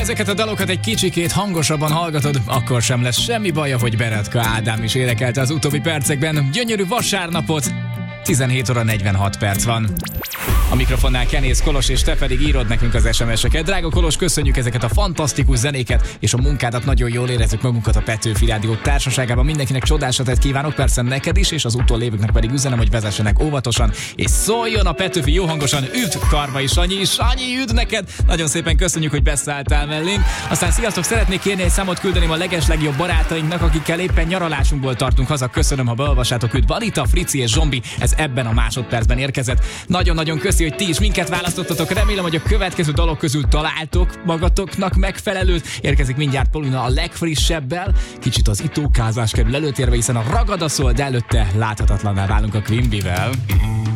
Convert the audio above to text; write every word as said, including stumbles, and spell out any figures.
ezeket a dalokat egy kicsikét hangosabban hallgatod, akkor sem lesz semmi baja, hogy Beretka Ádám is énekelte az utóbbi percekben. Gyönyörű vasárnapot, tizenhét óra negyvenhat perc van. A mikrofonnál Kenész Kolos, és te pedig írod nekünk az es em es-eket. Drága Kolos, köszönjük ezeket a fantasztikus zenéket, és a munkádat, nagyon jól érezzük magunkat a Petőfi Rádió társaságában. Mindenkinek csodás hetet kívánok, persze neked is, és az úton lévőknek pedig üzenem, hogy vezessenek óvatosan, és szóljon a Petőfi jó hangosan. Üdv, Karmai Sanyi! Sanyi, üdv neked! Nagyon szépen köszönjük, hogy beszálltál mellénk. Aztán sziasztok, szeretnék kérni egy számot küldeni a legeslegjobb barátainknak, akikkel éppen nyaralásunkból tartunk haza. Köszönöm, ha beolvassátok őt. Anita, Frici és Zsombi, ez ebben a másodpercben érkezett. Nagyon-nagyon köszi, hogy ti is minket választottatok. Remélem, hogy a következő dalok közül találtok magatoknak megfelelőt. Érkezik mindjárt Paulina a legfrissebbel. Kicsit az itókázás kerül előtérbe, hiszen a Ragad a szól, de előtte láthatatlanná válunk a Quimbyvel.